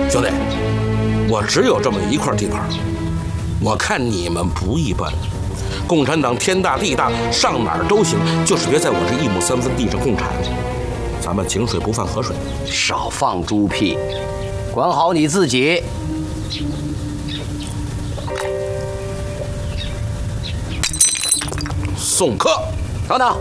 兄弟，我只有这么一块地盘，我看你们不一般。共产党天大地大，上哪儿都行，就是别在我这1亩3分地上共产。咱们井水不犯河水。 少放猪屁，管好你自己。 送客。 等等，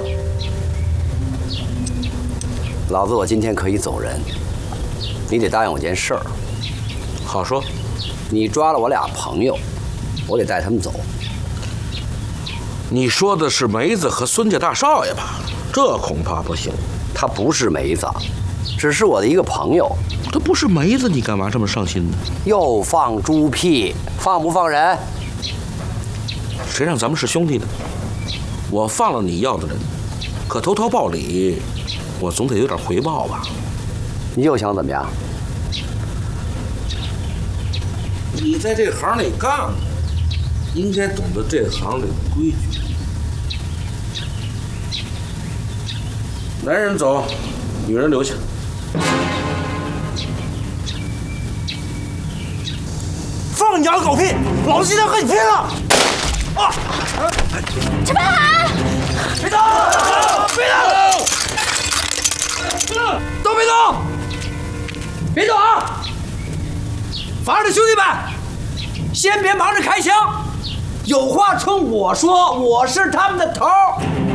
老子我今天可以走人，你得答应我件事儿。 好说。 你抓了我俩朋友，我得带他们走。 你说的是梅子和孙家大少爷吧？这恐怕不行。 他不是梅子，只是我的一个朋友。 他不是梅子，你干嘛这么上心呢？ 又放猪屁，放不放人？ 谁让咱们是兄弟呢？我放了你要的人，可投桃报李，我总得有点回报吧？ 你又想怎么样？ 你在这行里干，应该懂得这行里的规矩。男人走，女人留下。 放你丫狗屁！老子今天和你拼了！啊！ 陈柏涵， 别动！别动！都别动！别动啊！房的兄弟们，先别忙着开枪，有话冲我说，我是他们的头。